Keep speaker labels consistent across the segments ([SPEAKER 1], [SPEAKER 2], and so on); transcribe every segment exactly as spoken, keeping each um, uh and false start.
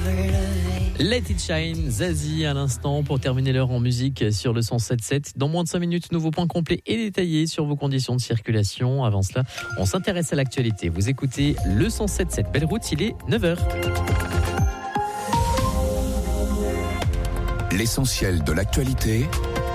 [SPEAKER 1] Let It Shine, Zazie à l'instant pour terminer l'heure en musique sur le cent sept sept. Dans moins de cinq minutes, nouveau point complet et détaillé sur vos conditions de circulation. Avant cela, on s'intéresse à l'actualité. Vous écoutez le cent sept sept. Belle route, il est neuf heures.
[SPEAKER 2] L'essentiel de l'actualité,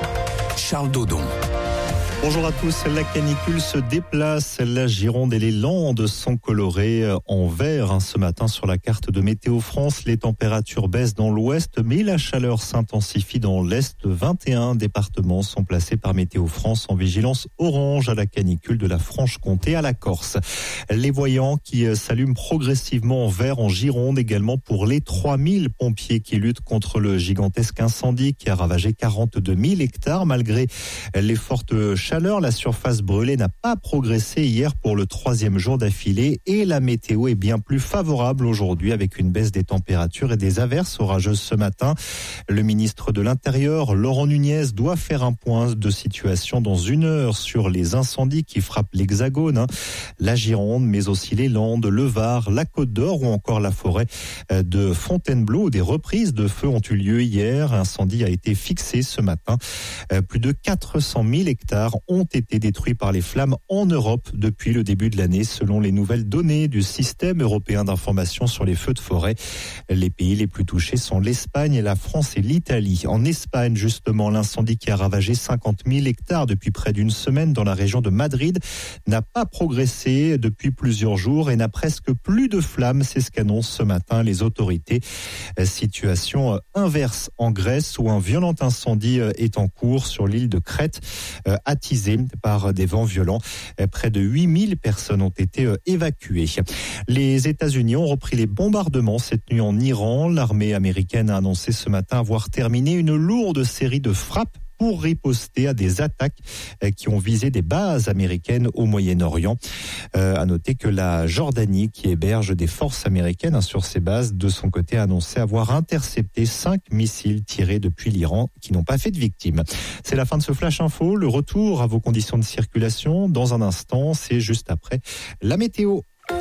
[SPEAKER 2] Charles Dodon.
[SPEAKER 3] Bonjour à tous, la canicule se déplace, la Gironde et les Landes sont colorées en vert ce matin sur la carte de Météo France. Les températures baissent dans l'ouest, mais la chaleur s'intensifie dans l'est. vingt et un départements sont placés par Météo France en vigilance orange à la canicule de la Franche-Comté à la Corse. Les voyants qui s'allument progressivement en vert en Gironde également pour les trois mille pompiers qui luttent contre le gigantesque incendie qui a ravagé quarante-deux mille hectares malgré les fortes chaleur, la surface brûlée n'a pas progressé hier pour le troisième jour d'affilée et la météo est bien plus favorable aujourd'hui avec une baisse des températures et des averses orageuses ce matin. Le ministre de l'Intérieur, Laurent Nunez, doit faire un point de situation dans une heure sur les incendies qui frappent l'Hexagone, la Gironde, mais aussi les Landes, le Var, la Côte d'Or ou encore la forêt de Fontainebleau. Des reprises de feu ont eu lieu hier. L'incendie a été fixé ce matin. Plus de quatre cent mille hectares ont été détruits par les flammes en Europe depuis le début de l'année, selon les nouvelles données du système européen d'information sur les feux de forêt. Les pays les plus touchés sont l'Espagne, la France et l'Italie. En Espagne, justement, l'incendie qui a ravagé cinquante mille hectares depuis près d'une semaine dans la région de Madrid n'a pas progressé depuis plusieurs jours et n'a presque plus de flammes. C'est ce qu'annoncent ce matin les autorités. Situation inverse en Grèce où un violent incendie est en cours sur l'île de Crète, attisé par des vents violents. Près de huit mille personnes ont été évacuées. Les États-Unis ont repris les bombardements cette nuit en Iran. L'armée américaine a annoncé ce matin avoir terminé une lourde série de frappes pour riposter à des attaques qui ont visé des bases américaines au Moyen-Orient. Euh, à noter que la Jordanie, qui héberge des forces américaines sur ses bases, de son côté a annoncé avoir intercepté cinq missiles tirés depuis l'Iran qui n'ont pas fait de victimes. C'est la fin de ce Flash Info. Le retour à vos conditions de circulation dans un instant, c'est juste après la météo.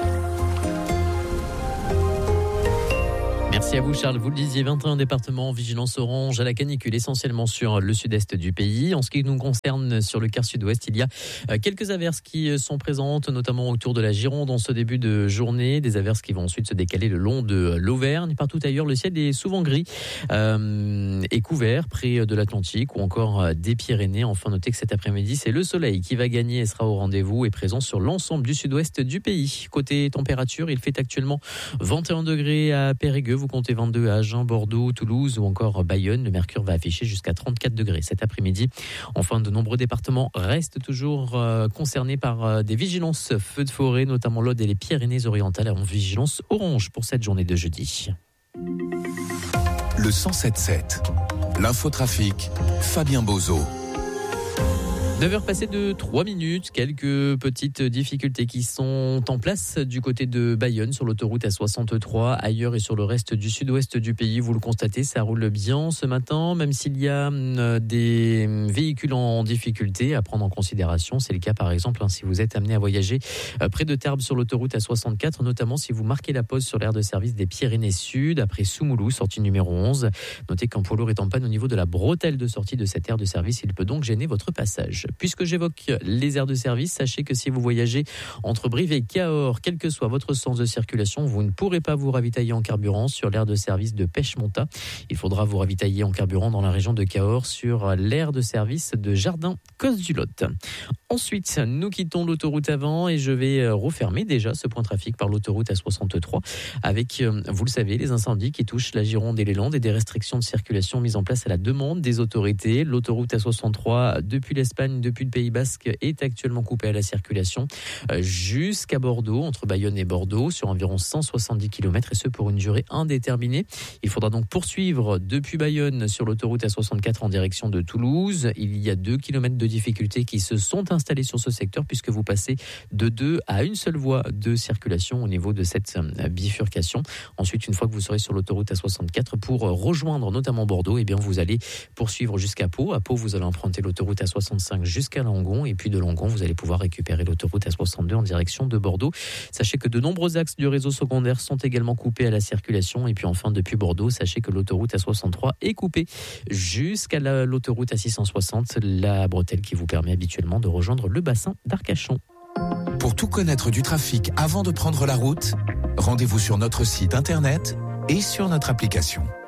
[SPEAKER 1] Merci à vous Charles, vous le disiez, vingt et un départements en vigilance orange à la canicule essentiellement sur le sud-est du pays. En ce qui nous concerne sur le quart sud-ouest, il y a quelques averses qui sont présentes, notamment autour de la Gironde en ce début de journée. Des averses qui vont ensuite se décaler le long de l'Auvergne. Partout ailleurs, le ciel est souvent gris euh, et couvert près de l'Atlantique ou encore des Pyrénées. Enfin, notez que cet après-midi, c'est le soleil qui va gagner et sera au rendez-vous et présent sur l'ensemble du sud-ouest du pays. Côté température, il fait actuellement vingt et un degrés à Périgueux. Vous comptez vingt-deux à Agen, Bordeaux, Toulouse ou encore Bayonne. Le mercure va afficher jusqu'à trente-quatre degrés cet après-midi. Enfin, de nombreux départements restent toujours euh, concernés par euh, des vigilances feux de forêt, notamment l'Aude et les Pyrénées-Orientales en vigilance orange pour cette journée de jeudi.
[SPEAKER 2] Le cent sept sept. L'infotrafic, Fabien Bozo.
[SPEAKER 1] neuf heures passées de trois minutes, quelques petites difficultés qui sont en place du côté de Bayonne sur l'autoroute A soixante-trois, ailleurs et sur le reste du sud-ouest du pays. Vous le constatez, ça roule bien ce matin, même s'il y a des véhicules en difficulté à prendre en considération. C'est le cas par exemple hein, si vous êtes amené à voyager près de Tarbes sur l'autoroute A soixante-quatre, notamment si vous marquez la pause sur l'aire de service des Pyrénées Sud, après Soumoulou, sortie numéro onze. Notez qu'un poids lourd est en panne au niveau de la bretelle de sortie de cette aire de service. Il peut donc gêner votre passage. Puisque j'évoque les aires de service, sachez que si vous voyagez entre Brive et Cahors, quel que soit votre sens de circulation, vous ne pourrez pas vous ravitailler en carburant sur l'aire de service de Pêche-Monta. Il faudra vous ravitailler en carburant dans la région de Cahors sur l'aire de service de Jardin-Cos-du-Lot. Ensuite, nous quittons l'autoroute avant et je vais refermer déjà ce point trafic par l'autoroute A soixante-trois avec, vous le savez, les incendies qui touchent la Gironde et les Landes et des restrictions de circulation mises en place à la demande des autorités. L'autoroute A soixante-trois depuis l'Espagne, depuis le Pays Basque, est actuellement coupée à la circulation jusqu'à Bordeaux, entre Bayonne et Bordeaux, sur environ cent soixante-dix kilomètres, et ce pour une durée indéterminée. Il faudra donc poursuivre depuis Bayonne sur l'autoroute A soixante-quatre en direction de Toulouse. Il y a deux kilomètres de difficultés qui se sont installés sur ce secteur puisque vous passez de deux à une seule voie de circulation au niveau de cette bifurcation. Ensuite, une fois que vous serez sur l'autoroute A soixante-quatre pour rejoindre notamment Bordeaux, eh bien vous allez poursuivre jusqu'à Pau. À Pau, vous allez emprunter l'autoroute A soixante-cinq jusqu'à Langon. Et puis de Langon, vous allez pouvoir récupérer l'autoroute A soixante-deux en direction de Bordeaux. Sachez que de nombreux axes du réseau secondaire sont également coupés à la circulation. Et puis enfin, depuis Bordeaux, sachez que l'autoroute A soixante-trois est coupée jusqu'à la, l'autoroute A six cent soixante, la bretelle qui vous permet habituellement de rejoindre le bassin d'Arcachon.
[SPEAKER 2] Pour tout connaître du trafic avant de prendre la route, rendez-vous sur notre site internet et sur notre application.